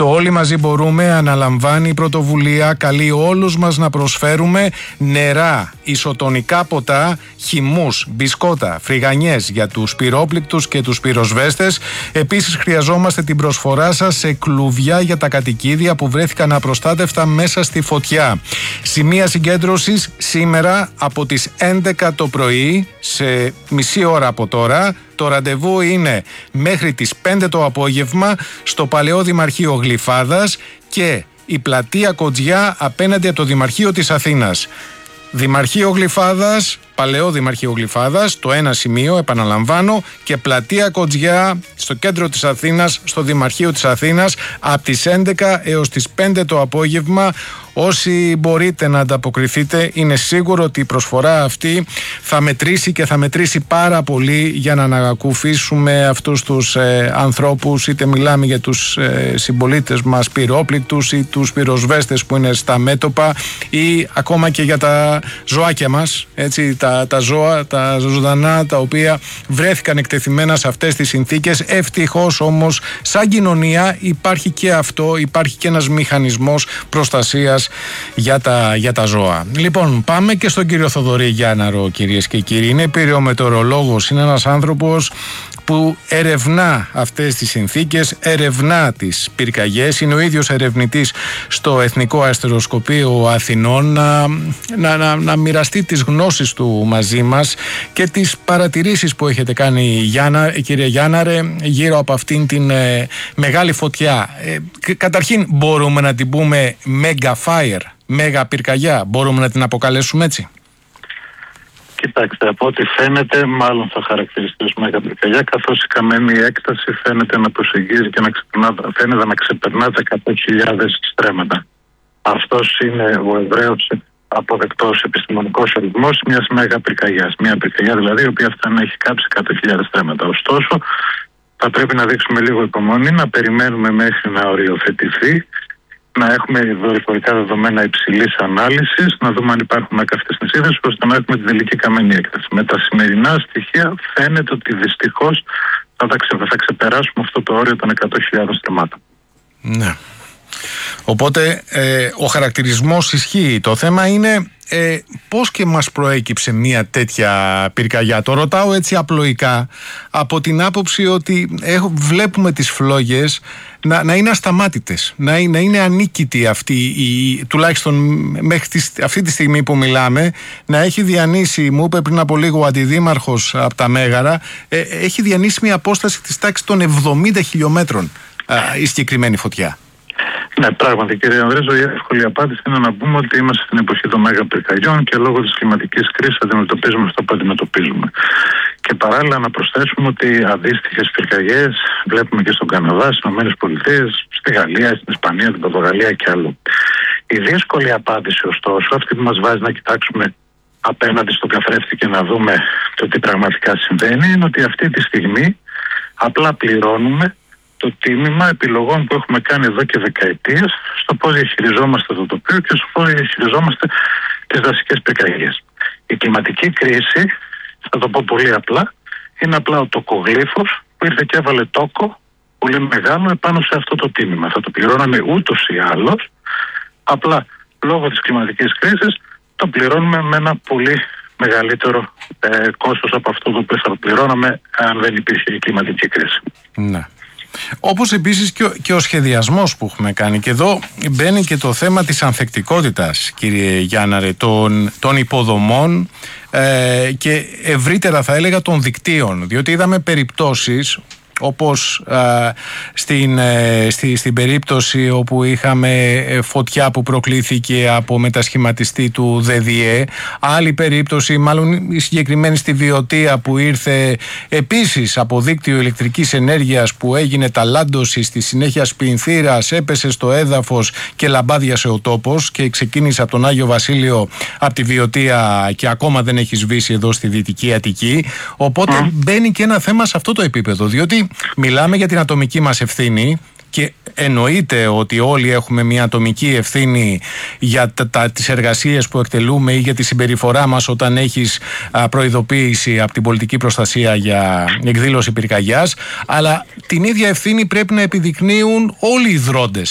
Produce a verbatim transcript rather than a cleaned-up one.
Το «Όλοι μαζί μπορούμε» αναλαμβάνει πρωτοβουλία, καλεί όλους μας να προσφέρουμε νερά, ισοτονικά ποτά, χυμούς, μπισκότα, φρυγανιές για τους πυρόπληκτους και τους πυροσβέστες. Επίσης χρειαζόμαστε την προσφορά σας σε κλουβιά για τα κατοικίδια που βρέθηκαν απροστάτευτα μέσα στη φωτιά. Σημεία συγκέντρωσης σήμερα από τις έντεκα το πρωί, σε μισή ώρα από τώρα. Το ραντεβού είναι μέχρι τις πέντε το απόγευμα στο Παλαιό Δημαρχείο Γλυφάδας και η πλατεία Κοτζιά απέναντι από το Δημαρχείο της Αθήνας. Δημαρχείο Γλυφάδας, Παλαιό Δημαρχείο Γλυφάδας, το ένα σημείο, επαναλαμβάνω, και πλατεία Κοτζιά στο κέντρο της Αθήνας, στο Δημαρχείο της Αθήνας, από τις έντεκα έως τις πέντε το απόγευμα. Όσοι μπορείτε να ανταποκριθείτε, είναι σίγουρο ότι η προσφορά αυτή θα μετρήσει και θα μετρήσει πάρα πολύ για να ανακουφίσουμε αυτούς τους ε, ανθρώπους, είτε μιλάμε για τους ε, συμπολίτες μας πυρόπληκτους ή τους πυροσβέστες που είναι στα μέτωπα, ή ακόμα και για τα ζωάκια μας, έτσι, τα, τα ζώα, τα ζωντανά, τα οποία βρέθηκαν εκτεθειμένα σε αυτές τις συνθήκες. Ευτυχώς όμως σαν κοινωνία υπάρχει και αυτό, υπάρχει και ένας μηχανισμός προστασίας για τα, για τα ζώα. Λοιπόν, πάμε και στον κύριο Θοδωρή Γιάνναρο, κυρίες και κύριοι. Είναι πυρεομετεωρολόγος, είναι ένας άνθρωπος που ερευνά αυτές τις συνθήκες, ερευνά τις πυρκαγιές, είναι ο ίδιος ερευνητής στο Εθνικό Αστεροσκοπείο Αθηνών, να, να, να, να μοιραστεί τις γνώσεις του μαζί μας και τις παρατηρήσεις που έχετε κάνει, Γιάννα, κύριε Γιάνναρε, γύρω από αυτήν την ε, μεγάλη φωτιά. Ε, καταρχήν, μπορούμε να την πούμε mega fire, μέγα πυρκαγιά, μπορούμε να την αποκαλέσουμε έτσι? Κοιτάξτε, από ό,τι φαίνεται, μάλλον θα χαρακτηριστεί ως μέγα πυρκαγιά, καθώς η καμένη έκταση φαίνεται να προσεγγίζει και να ξεπερνά, φαίνεται να ξεπερνά τα εκατό χιλιάδες στρέμματα. Αυτός είναι ο ευρέως αποδεκτός επιστημονικός ορισμός μιας μέγα πυρκαγιάς. Μια πυρκαγιά δηλαδή η οποία φτάνει να έχει κάψει εκατό χιλιάδες στρέμματα. Ωστόσο, θα πρέπει να δείξουμε λίγο υπομονή, να περιμένουμε μέχρι να οριοθετηθεί, να έχουμε δορυφορικά δεδομένα υψηλής ανάλυσης, να δούμε αν υπάρχουν ακαυτές νησίδες, ώστε να έχουμε την τελική καμένη έκταση. Με τα σημερινά στοιχεία φαίνεται ότι δυστυχώς θα, τα ξε, θα ξεπεράσουμε αυτό το όριο των εκατό χιλιάδες στρεμμάτων. Ναι. Οπότε ε, ο χαρακτηρισμός ισχύει. Το θέμα είναι ε, πώς και μας προέκυψε μια τέτοια πυρκαγιά. Το ρωτάω έτσι απλοϊκά, από την άποψη ότι έχω, βλέπουμε τις φλόγες να, να είναι ασταμάτητες, να, να είναι ανίκητη αυτή, η, τουλάχιστον μέχρι τη, αυτή τη στιγμή που μιλάμε, να έχει διανύσει, μου είπε πριν από λίγο ο αντιδήμαρχος από τα Μέγαρα, ε, έχει διανύσει μια απόσταση της τάξης των εβδομήντα χιλιόμετρων α, η συγκεκριμένη φωτιά. Ναι, πράγματι, κύριε Ανδρέζο, η εύκολη απάντηση είναι να πούμε ότι είμαστε στην εποχή των μέγα πυρκαγιών και λόγω της κλιματικής κρίσης αντιμετωπίζουμε αυτό που αντιμετωπίζουμε. Και παράλληλα να προσθέσουμε ότι αντίστοιχες πυρκαγιές βλέπουμε και στον Καναδά, στις ΗΠΑ, στη Γαλλία, στην Ισπανία, την Πορτογαλία και αλλού. Η δύσκολη απάντηση, ωστόσο, αυτή που μας βάζει να κοιτάξουμε απέναντι στον καθρέφτη και να δούμε το τι πραγματικά συμβαίνει, είναι ότι αυτή τη στιγμή απλά πληρώνουμε το τίμημα επιλογών που έχουμε κάνει εδώ και δεκαετίες στο πώς διαχειριζόμαστε το τοπίο και στο πώς διαχειριζόμαστε τις δασικές πυρκαγιές. Η κλιματική κρίση, θα το πω πολύ απλά, είναι απλά ο τοκογλύφος που ήρθε και έβαλε τόκο πολύ μεγάλο επάνω σε αυτό το τίμημα. Θα το πληρώναμε ούτως ή άλλως, απλά λόγω της κλιματικής κρίσης το πληρώνουμε με ένα πολύ μεγαλύτερο ε, κόστος από αυτό το οποίο θα το πληρώναμε αν δεν υπήρχε η κλιματική κρίση. Ναι. Όπως επίσης και ο, και ο σχεδιασμός που έχουμε κάνει. Και εδώ μπαίνει και το θέμα της ανθεκτικότητας, κύριε Γιάνναρε, των, των υποδομών ε, και ευρύτερα θα έλεγα των δικτύων. Διότι είδαμε περιπτώσεις όπως α, στην, ε, στη, στην περίπτωση όπου είχαμε φωτιά που προκλήθηκε από μετασχηματιστή του ΔΔΕ, άλλη περίπτωση, μάλλον η συγκεκριμένη στη Βιωτία, που ήρθε επίσης από δίκτυο ηλεκτρικής ενέργειας που έγινε ταλάντωση, στη συνέχεια σπινθήρας, έπεσε στο έδαφος και λαμπάδιασε ο τόπος και ξεκίνησε από τον Άγιο Βασίλειο, από τη Βιωτία, και ακόμα δεν έχει σβήσει εδώ στη Δυτική Αττική. Οπότε mm. μπαίνει και ένα θέμα σε αυτό το επίπεδο, διότι μιλάμε για την ατομική μας ευθύνη και εννοείται ότι όλοι έχουμε μια ατομική ευθύνη για τα, τα, τις εργασίες που εκτελούμε ή για τη συμπεριφορά μας όταν έχεις α, προειδοποίηση από την πολιτική προστασία για εκδήλωση πυρκαγιάς, αλλά την ίδια ευθύνη πρέπει να επιδεικνύουν όλοι οι δρόντες